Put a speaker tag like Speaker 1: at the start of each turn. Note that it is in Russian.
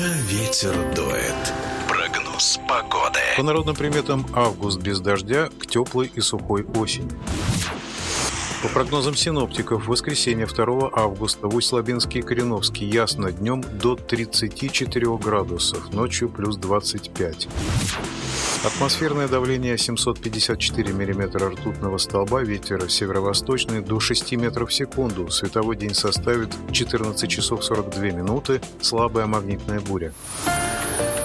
Speaker 1: Ветер дует. Прогноз погоды.
Speaker 2: По народным приметам, август без дождя к теплой и сухой осени. По прогнозам синоптиков, в воскресенье 2 августа в Усть-Лабинске и Кореновске ясно, днем до 34 градусов, ночью плюс 25. Атмосферное давление 754 мм ртутного столба, ветер северо-восточный до 6 метров в секунду, световой день составит 14 часов 42 минуты, слабая магнитная буря.